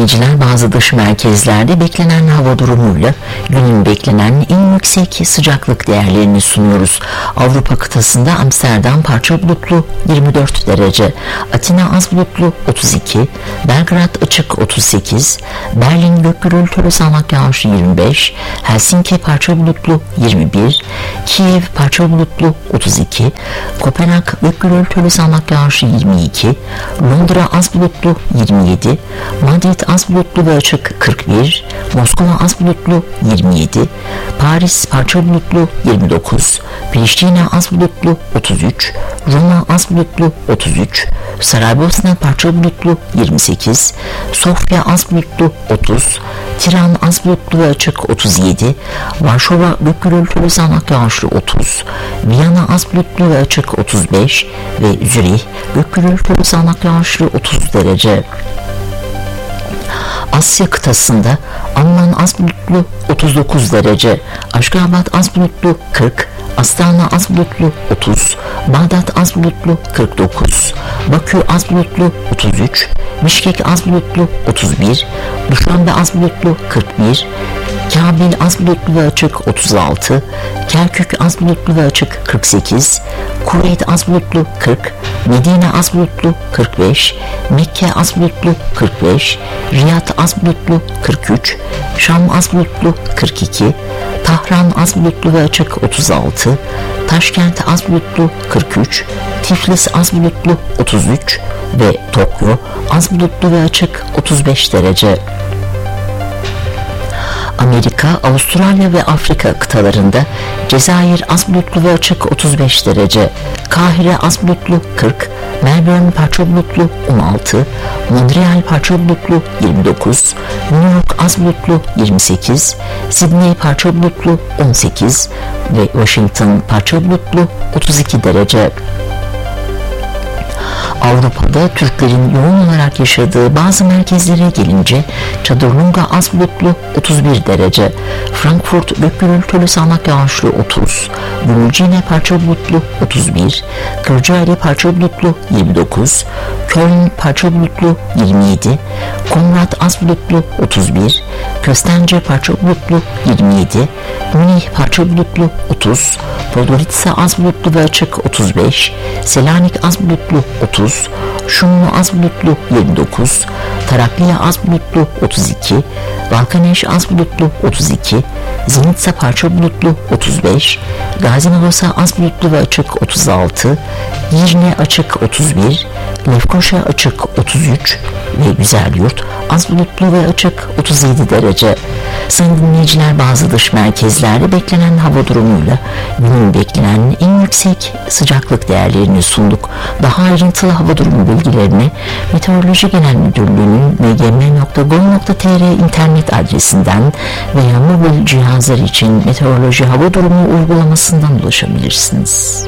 dinleyiciler, bazı dış merkezlerde beklenen hava durumuyla günün beklenen en yüksek sıcaklık değerlerini sunuyoruz. Avrupa kıtasında Amsterdam parça bulutlu 24 derece, Atina az bulutlu 32, Belgrad açık 38, Berlin gök gürültülü sağanak yağışlı 25, Helsinki parça bulutlu 21, Kiev parça bulutlu 32, Kopenhag gök gürültülü sağanak yağışlı 22, Londra az bulutlu 27, Madrid az bulutlu ve açık 41, Moskova az bulutlu 27, Paris parça bulutlu 29, Priştine az bulutlu 33, Roma az bulutlu 33, Saraybosna parça bulutlu 28, Sofya az bulutlu 30, Tiran az bulutlu ve açık 37, Varşova gök gürültülü sağanak yağışlı 30, Viyana az bulutlu ve açık 35 ve Zürih gök gürültülü sağanak yağışlı 30 derece. Asya kıtasında Amman az bulutlu 39 derece, Aşgabat az bulutlu 40, Astana az bulutlu 30, Bağdat az bulutlu 49, Bakü az bulutlu 33, Mişkek az bulutlu 31, Duşanbe az bulutlu 41, Kabil az bulutlu ve açık 36, Kerkük az bulutlu ve açık 48, Kuveyt az bulutlu 40, Medine az bulutlu 45, Mekke az bulutlu 45, Riyad az bulutlu 43, Şam az bulutlu 42, Tahran az bulutlu ve açık 36, Taşkent az bulutlu 43, Tiflis az bulutlu 33 ve Tokyo az bulutlu ve açık 35 derece. Amerika, Avustralya ve Afrika kıtalarında Cezayir az bulutlu ve açık 35 derece, Kahire az bulutlu 40, Melbourne parça bulutlu 16, Montreal parça bulutlu 29, New York az bulutlu 28, Sydney parça bulutlu 18 ve Washington parça bulutlu 32 derece. Avrupa'da Türklerin yoğun olarak yaşadığı bazı merkezlere gelince Çadırlunga az bulutlu 31 derece, Frankfurt gök gürültülü sağanak yağışlı 30, Gümülcine parça bulutlu 31, Kırcaali parça bulutlu 29, Köln parça bulutlu 27, Konrad az bulutlu 31, Köstence parça bulutlu 27, Münih parça bulutlu 30, Podgorica az bulutlu ve açık 35, Selanik az bulutlu 30, Şumlu az bulutlu 29, Tarakliya az bulutlu 32, Balkaneş az bulutlu 32, Zenitsa parça bulutlu 35, Gaziantep az bulutlu ve açık 36, Girne açık 31, Lefkoşa açık 33 ve Güzelyurt az bulutlu ve açık 37 derece. Sayın dinleyiciler, bazı dış merkezlerde beklenen hava durumuyla günün beklenen en yüksek sıcaklık değerlerini sunduk. Daha ayrıntılı hava durumu bilgilerini Meteoroloji Genel Müdürlüğü'nün mgm.gov.tr internet adresinden veya mobil cihazlar için meteoroloji hava durumu uygulamasından ulaşabilirsiniz.